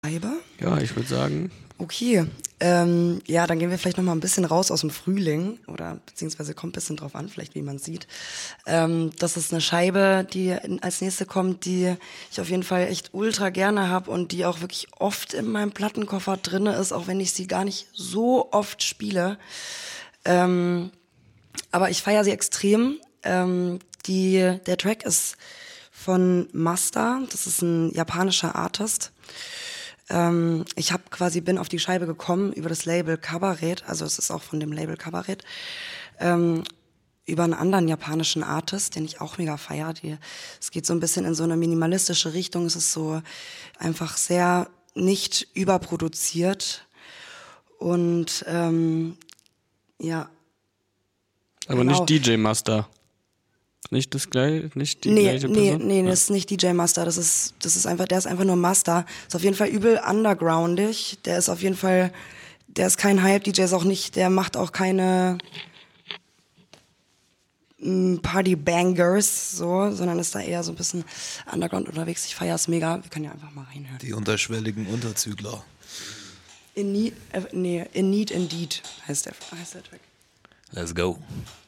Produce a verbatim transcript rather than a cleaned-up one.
Scheibe? Ja, ich würde sagen. Okay, ähm, ja, dann gehen wir vielleicht noch mal ein bisschen raus aus dem Frühling oder beziehungsweise kommt ein bisschen drauf an, vielleicht wie man sieht. Ähm, das ist eine Scheibe, die als nächste kommt, die ich auf jeden Fall echt ultra gerne habe und die auch wirklich oft in meinem Plattenkoffer drinne ist, auch wenn ich sie gar nicht so oft spiele. Ähm, aber ich feiere sie extrem. Ähm, die, der Track ist von Masta, das ist ein japanischer Artist. Ähm, ich habe quasi bin auf die Scheibe gekommen über das Label Kabarett, also es ist auch von dem Label Kabarett, ähm, über einen anderen japanischen Artist, den ich auch mega feiere. Die, es geht so ein bisschen in so eine minimalistische Richtung, es ist so einfach sehr nicht überproduziert und ähm, ja. Aber Genau. nicht D J Master. Nicht das gleiche, nicht die Nee, gleiche nee, Person? nee, Ja. das ist nicht D J Master, das ist, das ist einfach, der ist einfach nur Master. Ist auf jeden Fall übel undergroundig. Der ist auf jeden Fall, der ist kein Hype-D J, ist auch nicht, der macht auch keine mm, Party-Bangers, so, sondern ist da eher so ein bisschen underground unterwegs. Ich feier's mega. Wir können ja einfach mal reinhören. Die unterschwelligen Unterzügler. In Need, äh, nee, In Need Indeed heißt der, heißt der Track. Let's go.